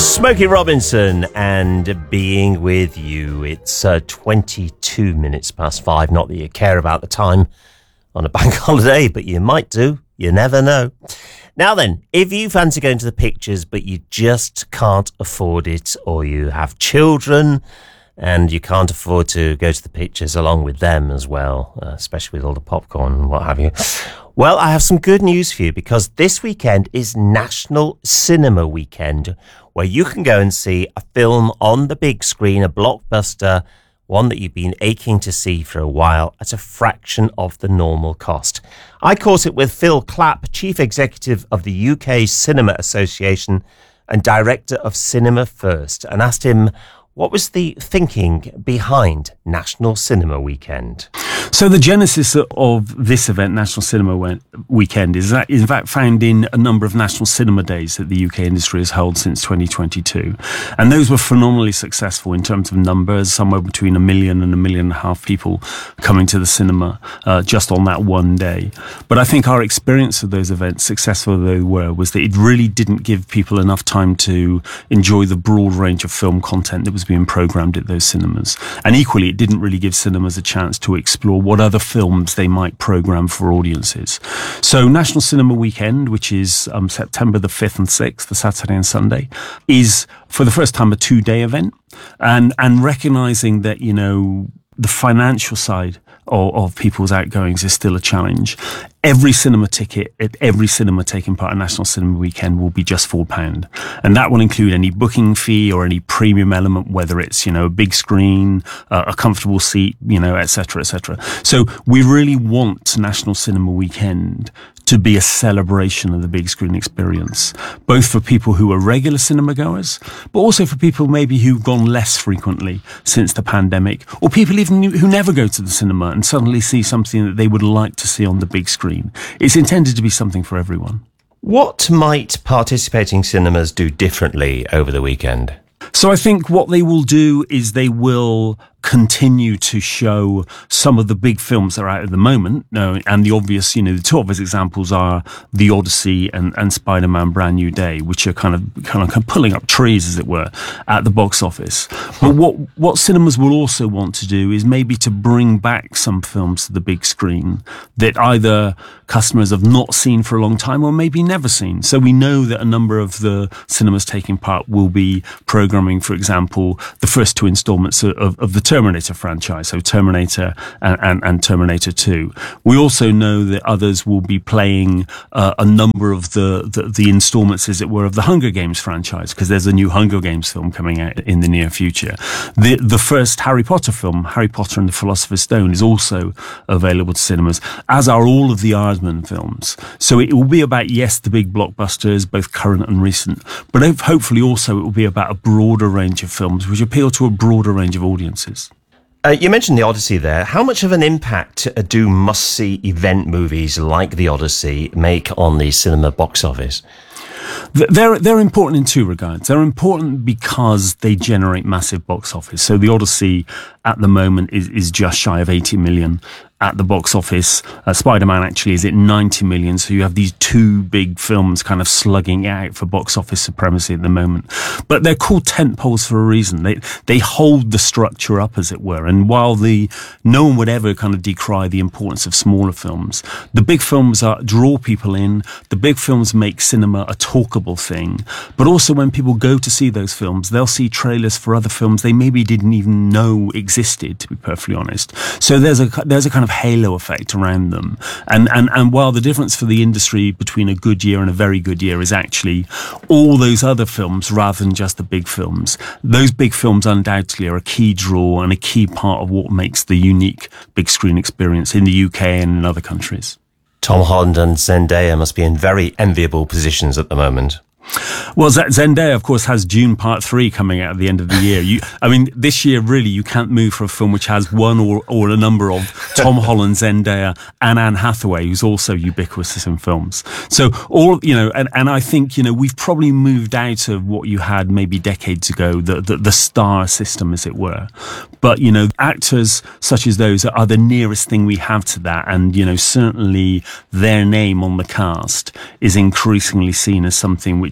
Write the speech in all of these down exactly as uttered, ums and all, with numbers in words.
Smokey Robinson and Being With You. It's uh, twenty-two minutes past five. Not that you care about the time on a bank holiday, but you might do. You never know. Now then, if you fancy going to the pictures, but you just can't afford it, or you have children and you can't afford to go to the pictures along with them as well, uh, especially with all the popcorn and what have you, well, I have some good news for you, because this weekend is National Cinema Weekend, where you can go and see a film on the big screen, a blockbuster, one that you've been aching to see for a while, at a fraction of the normal cost. I caught it with Phil Clapp, Chief Executive of the U K Cinema Association and Director of Cinema First, and asked him what was the thinking behind National Cinema Weekend. So the genesis of this event, National Cinema Weekend, is that in fact found in a number of national cinema days that the U K industry has held since twenty twenty-two. And those were phenomenally successful in terms of numbers, somewhere between a million and a million and a half people coming to the cinema uh, just on that one day. But I think our experience of those events, successful though they were, was that it really didn't give people enough time to enjoy the broad range of film content that was being programmed at those cinemas. And equally, it didn't really give cinemas a chance to explore what other films they might program for audiences. So National Cinema Weekend, which is um, September the fifth and sixth, the Saturday and Sunday, is for the first time a two-day event. And, and recognizing that, you know, the financial side of, of people's outgoings is still a challenge. Every cinema ticket at every cinema taking part in National Cinema Weekend will be just four pounds. And that will include any booking fee or any premium element, whether it's, you know, a big screen, uh, a comfortable seat, you know, et cetera, et cetera. So we really want National Cinema Weekend to be a celebration of the big screen experience, both for people who are regular cinema goers, but also for people maybe who've gone less frequently since the pandemic, or people even who never go to the cinema and suddenly see something that they would like to see on the big screen. It's intended to be something for everyone. What might participating cinemas do differently over the weekend? So I think what they will do is they will continue to show some of the big films that are out at the moment. Uh, and the obvious, you know, the two obvious examples are The Odyssey and, and Spider-Man Brand New Day, which are kind of, kind of pulling up trees, as it were, at the box office. But what, what cinemas will also want to do is maybe to bring back some films to the big screen that either customers have not seen for a long time or maybe never seen. So we know that a number of the cinemas taking part will be programming, for example, the first two installments of, of the Terminator franchise, so Terminator and, and, and Terminator two. We also know that others will be playing uh, a number of the, the, the installments, as it were, of the Hunger Games franchise, because there's a new Hunger Games film coming out in the near future. The, the first Harry Potter film, Harry Potter and the Philosopher's Stone, is also available to cinemas, as are all of the Aardman films. So it will be about, yes, the big blockbusters, both current and recent, but hopefully also it will be about a broader range of films which appeal to a broader range of audiences. Uh, you mentioned The Odyssey there. How much of an impact do must-see event movies like The Odyssey make on the cinema box office? They're, they're important in two regards. They're important because they generate massive box office. So The Odyssey at the moment is, is just shy of eighty million at the box office. Uh, Spider-Man actually is at ninety million. So you have these two big films kind of slugging out for box office supremacy at the moment. But they're called tentpoles for a reason. They, they hold the structure up, as it were. And while the, no one would ever kind of decry the importance of smaller films, the big films are, draw people in. The big films make cinema a talkable thing. But also when people go to see those films, they'll see trailers for other films they maybe didn't even know existed, to be perfectly honest. So there's a, there's a kind of halo effect around them. And, and, and while the difference for the industry between a good year and a very good year is actually all those other films rather than just the big films, those big films undoubtedly are a key draw and a key part of what makes the unique big screen experience in the U K and in other countries. Tom Holland and Zendaya must be in very enviable positions at the moment. Well, Zendaya, of course, has Dune Part three coming out at the end of the year. You, I mean, this year, really, you can't move for a film which has one or, or a number of Tom Holland, Zendaya, and Anne Hathaway, who's also ubiquitous in films. So, all, you know, and, and I think, you know, we've probably moved out of what you had maybe decades ago, the, the, the star system, as it were. But, you know, actors such as those are the nearest thing we have to that. And, you know, certainly their name on the cast is increasingly seen as something which, you know,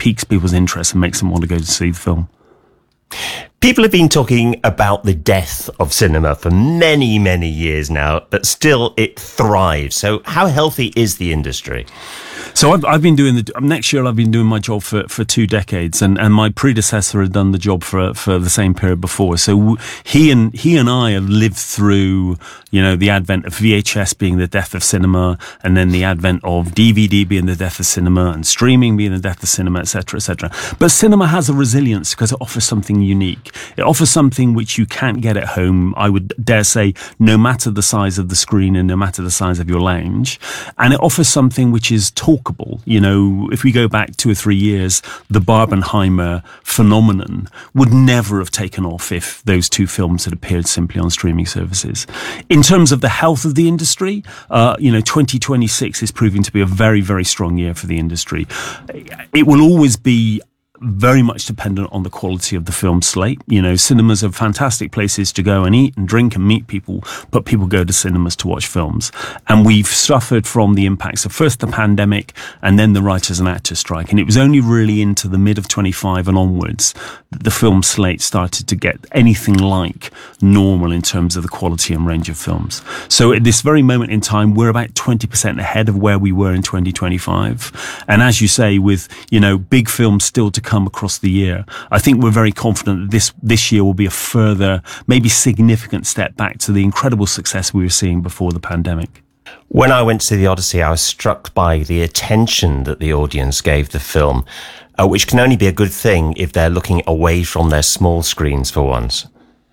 piques people's interest and makes them want to go to see the film. People have been talking about the death of cinema for many, many years now, but still it thrives. So how healthy is the industry? So I've, I've been doing the next year. I've been doing my job for, for two decades, and, and my predecessor had done the job for for the same period before. So he and he and I have lived through, you know, the advent of V H S being the death of cinema, and then the advent of D V D being the death of cinema, and streaming being the death of cinema, et cetera, et cetera. But cinema has a resilience because it offers something unique. It offers something which you can't get at home. I would dare say, no matter the size of the screen and no matter the size of your lounge, and it offers something which is talkable. You know, if we go back two or three years, the Barbenheimer phenomenon would never have taken off if those two films had appeared simply on streaming services. In terms of the health of the industry, uh, you know, twenty twenty-six is proving to be a very, very strong year for the industry. It will always be very much dependent on the quality of the film slate. You know, cinemas are fantastic places to go and eat and drink and meet people, but people go to cinemas to watch films. And we've suffered from the impacts of first the pandemic and then the writers and actors strike. And it was only really into the mid of twenty-five and onwards that the film slate started to get anything like normal in terms of the quality and range of films. So at this very moment in time, we're about twenty percent ahead of where we were in twenty twenty-five. And as you say, with, you know, big films still to come across the year, I think we're very confident that this this year will be a further, maybe significant step back to the incredible success we were seeing before the pandemic. When I went to see The Odyssey, I was struck by the attention that the audience gave the film, uh, which can only be a good thing if they're looking away from their small screens for once.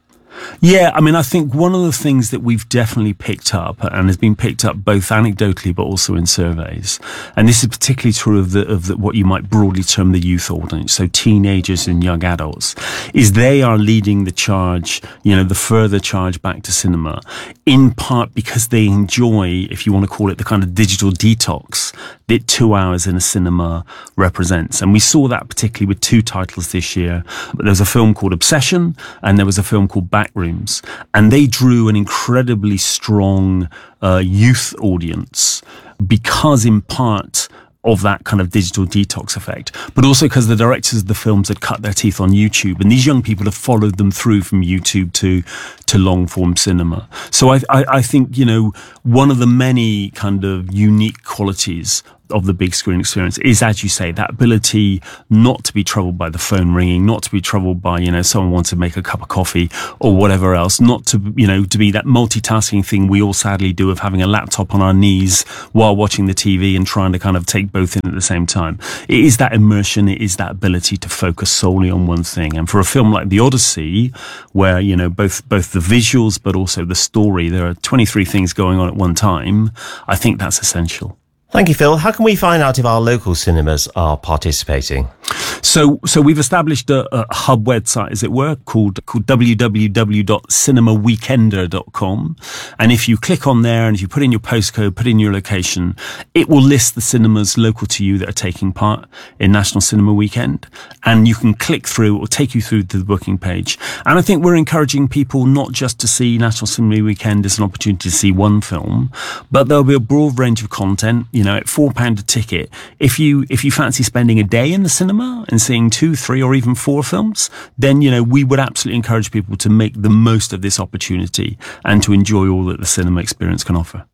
Yeah, I mean, I think one of the things that we've definitely picked up, and has been picked up both anecdotally but also in surveys, and this is particularly true of the of the, what you might broadly term the youth audience, so teenagers and young adults, is they are leading the charge, you know, the further charge back to cinema, in part because they enjoy, if you want to call it, the kind of digital detox that two hours in a cinema represents. And we saw that particularly with two titles this year. There was a film called Obsession, and there was a film called Backrooms, and they drew an incredibly strong uh, youth audience because, in part, of that kind of digital detox effect, but also because the directors of the films had cut their teeth on YouTube, and these young people have followed them through from YouTube to to long form cinema. So I, I I think, you know, one of the many kind of unique qualities of the big screen experience is, as you say, that ability not to be troubled by the phone ringing, not to be troubled by, you know, someone wants to make a cup of coffee or whatever else, not to, you know, to be that multitasking thing we all sadly do of having a laptop on our knees while watching the T V and trying to kind of take both in at the same time. It is that immersion, it is that ability to focus solely on one thing. And for a film like The Odyssey, where, you know, both both the visuals but also the story, there are twenty-three things going on at one time, I think that's essential. Thank you, Phil. How can we find out if our local cinemas are participating? So, so we've established a, a hub website, as it were, called, called w w w dot cinema weekender dot com. And if you click on there and if you put in your postcode, put in your location, it will list the cinemas local to you that are taking part in National Cinema Weekend. And you can click through, it will take you through to the booking page. And I think we're encouraging people not just to see National Cinema Weekend as an opportunity to see one film, but there'll be a broad range of content. You know, at four pound a ticket, if you if you fancy spending a day in the cinema and seeing two, three, or even four films, then, you know, we would absolutely encourage people to make the most of this opportunity and to enjoy all that the cinema experience can offer.